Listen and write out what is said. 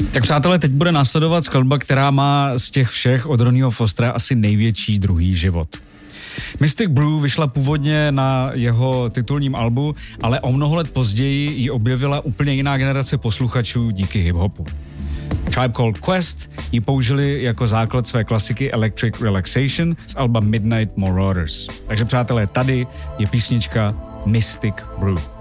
Tak přátelé, teď bude následovat skladba, která má z těch všech od Ronnieho Fostera asi největší druhý život. Mystic Brew vyšla původně na jeho titulním albu, ale o mnoho let později ji objevila úplně jiná generace posluchačů díky hip-hopu. Tribe Called Quest ji použili jako základ své klasiky Electric Relaxation z alba Midnight Marauders. Takže přátelé, tady je písnička Mystic Brew.